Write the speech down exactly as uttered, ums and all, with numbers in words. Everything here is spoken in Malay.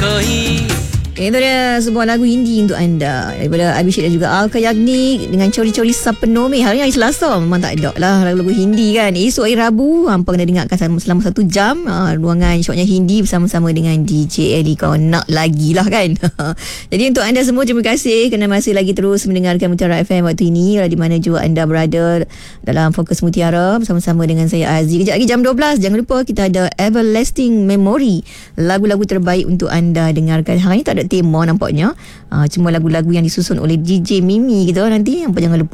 Itu dia sebuah lagu Hindi untuk anda daripada Abhishek dan juga Alka Yagnik dengan Cori-Cori Sapnome. Hari ni hari Selasa, memang tak ada lah lagu-lagu Hindi kan. Esok hari Rabu, hampa kena dengarkan selama satu jam uh, ruangan syoknya Hindi bersama-sama dengan D J Ellie. Kau nak lagi lah kan. Jadi untuk anda semua, terima kasih kerana masih lagi terus mendengarkan Mutiara F M waktu ini, di mana juga anda berada dalam Fokus Mutiara bersama-sama dengan saya Aziz. Kejap lagi jam dua belas, jangan lupa kita ada Everlasting Memory, lagu-lagu terbaik untuk anda dengarkan. Hari ni tak ada tema nampaknya, uh, cuma lagu-lagu yang disusun oleh D J Mimi gitu nanti. Hampa jangan lupa